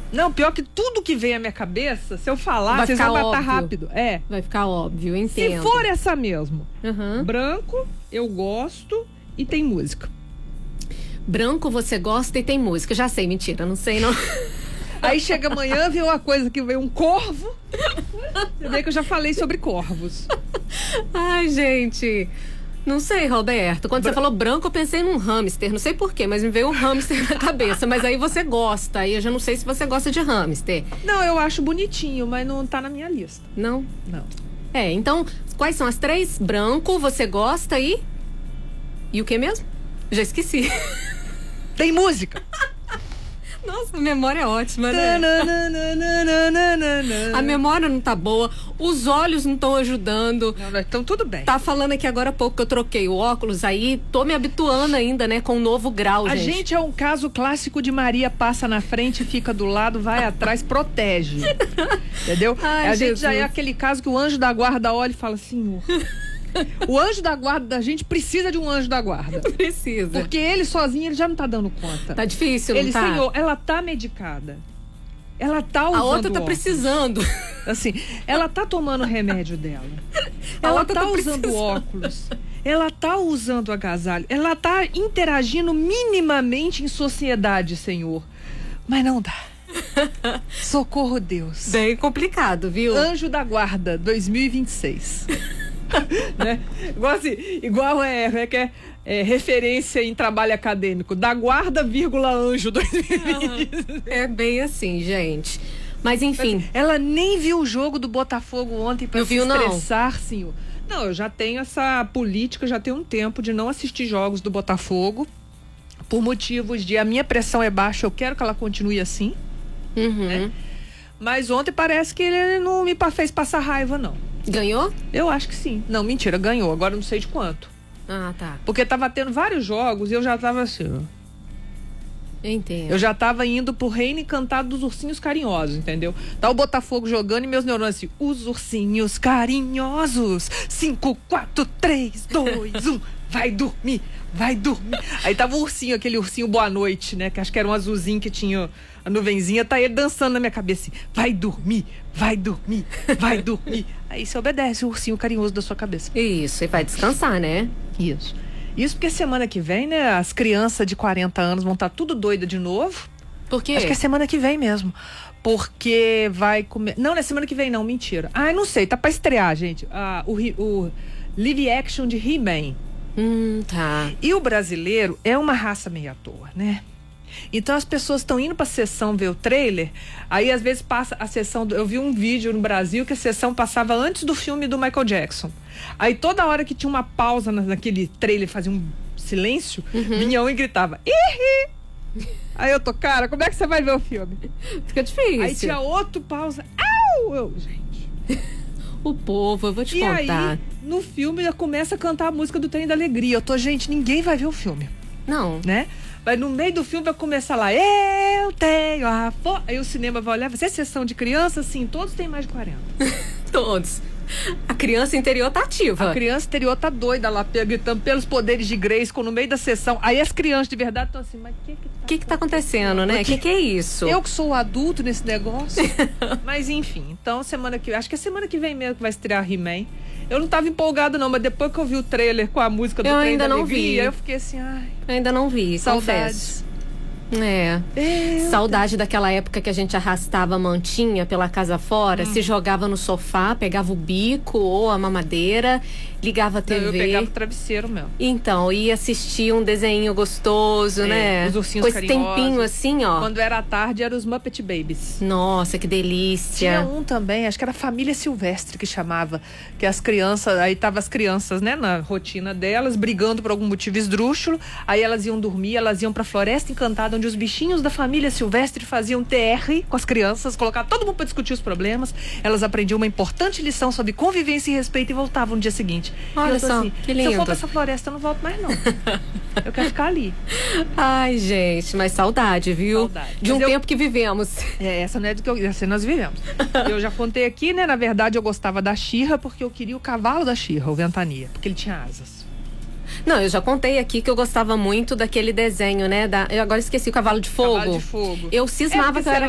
Não, pior que tudo que vem à minha cabeça, se eu falar, vocês vão matar rápido. Vai ficar óbvio, entendo. Se for essa mesmo, branco, eu gosto e tem música. Branco você gosta e tem música. Já sei, mentira, não sei não. Aí chega amanhã, vem uma coisa que vem um corvo. Você vê que eu já falei sobre corvos. Ai, gente... Não sei, Roberto. Quando você falou branco, eu pensei num hamster. Não sei porquê, mas me veio um hamster na cabeça. Mas aí você gosta. Aí eu já não sei se você gosta de hamster. Não, eu acho bonitinho, mas não tá na minha lista. Não? Não. Então, quais são as três? Branco, você gosta e... E o que mesmo? Já esqueci. Tem música. Nossa, a memória é ótima, né? A memória não tá boa, os olhos não estão ajudando. Não, então tudo bem. Tá falando aqui agora há pouco que eu troquei o óculos, aí tô me habituando ainda, né, com um novo grau, gente. A gente é um caso clássico de Maria passa na frente, fica do lado, vai atrás, protege. Entendeu? Ai, a Jesus. gente já é aquele caso que o anjo da guarda olha e fala, Senhor... O anjo da guarda da gente precisa de um anjo da guarda. Precisa. Porque ele sozinho, ele já não tá dando conta. Tá difícil, não tá? Senhor, ela tá medicada. Ela tá usando a outra tá óculos. Precisando. Assim, ela tá tomando o remédio dela. A Ela outra tá tá usando precisando. óculos. Ela tá usando agasalho. Ela tá interagindo minimamente em sociedade, Senhor. Mas não dá. Socorro, Deus. Bem complicado, viu? Anjo da Guarda, 2026. Né? Igual é referência em trabalho acadêmico, da guarda, vírgula, anjo 2020. É bem assim, gente. Mas enfim. Ela nem viu o jogo do Botafogo ontem para se estressar, senhor. Não, eu já tenho essa política, já tenho um tempo de não assistir jogos do Botafogo por motivos de a minha pressão é baixa, eu quero que ela continue assim. Né? Mas ontem parece que ele não me fez passar raiva, não. Ganhou? Eu acho que sim. Não, mentira, ganhou. Agora eu não sei de quanto. Ah, tá. Porque tava tendo vários jogos e eu já tava assim, ó. Entendo. Eu já tava indo pro reino encantado dos ursinhos carinhosos, entendeu? Tá o Botafogo jogando e meus neurônios assim, os ursinhos carinhosos. 5, 4, 3, 2, 1. Vai dormir, vai dormir. Aí tava o ursinho, aquele ursinho boa noite, né? Que acho que era um azulzinho que tinha a nuvenzinha. Tá ele dançando na minha cabeça assim, vai dormir, vai dormir, vai dormir. Aí você obedece o ursinho carinhoso da sua cabeça. Isso, e vai descansar, né? Isso. Isso porque semana que vem, né? As crianças de 40 anos vão estar tudo doida de novo. Por quê? Acho que é semana que vem mesmo. Porque vai comer... Não é semana que vem não, mentira. Ah, não sei, tá pra estrear, gente. O live action de He-Man. Tá. E o brasileiro é uma raça meio à toa, né? Então as pessoas estão indo pra sessão ver o trailer, aí às vezes passa a sessão, eu vi um vídeo no Brasil que a sessão passava antes do filme do Michael Jackson. Aí toda hora que tinha uma pausa naquele trailer, fazia um silêncio, vinha um e gritava, Ihi! Aí eu tô, cara, como é que você vai ver o filme? Fica difícil. Aí tinha outro pausa, au! Gente... O povo, eu vou te e contar. aí, no filme, já começa a cantar a música do Trem da Alegria. Eu tô, gente, ninguém vai ver o filme. Não. Né? Mas no meio do filme vai começar lá, eu tenho a foto. Aí o cinema vai olhar, vai ser sessão de criança? Sim, todos têm mais de 40. Todos. A criança interior tá ativa. A criança interior tá doida lá, gritando pelos poderes de Grayskull no meio da sessão. Aí as crianças de verdade estão assim, mas o que tá acontecendo, né? O que é isso? Eu que sou o adulto nesse negócio. Mas enfim, então acho que é semana que vem mesmo que vai estrear He-Man. Eu não tava empolgada não, mas depois que eu vi o trailer com a música do Trem da Alegria, eu fiquei assim, ai... Eu ainda não vi, saudades. Confesso. Saudade daquela época que a gente arrastava a mantinha pela casa fora, se jogava no sofá, pegava o bico ou a mamadeira, ligava a TV. Eu pegava o travesseiro mesmo. Então, ia assistir um desenho gostoso, né? Os ursinhos com esse carinhosos. tempinho assim, ó. Quando era à tarde, eram os Muppet Babies. Nossa, que delícia. Tinha um também, acho que era a Família Silvestre que chamava, que as crianças, aí tava as crianças, né, na rotina delas, brigando por algum motivo esdrúxulo, aí elas iam dormir, elas iam pra Floresta Encantada, onde os bichinhos da família Silvestre faziam TR com as crianças, colocar todo mundo para discutir os problemas. Elas aprendiam uma importante lição sobre convivência e respeito e voltavam no dia seguinte. Olha só, assim, que lindo. Se eu for pra essa floresta, eu não volto mais não. Eu quero ficar ali. Ai, gente, mas saudade, viu? Saudade. De um tempo que vivemos. Essa não é do que essa nós vivemos. Eu já contei aqui, né? Na verdade, eu gostava da She-Ra porque eu queria o cavalo da She-Ra, o Ventania, porque ele tinha asas. Não, eu já contei aqui que eu gostava muito daquele desenho, né? Eu agora esqueci o Cavalo de Fogo. Cavalo de Fogo. Eu cismava que eu era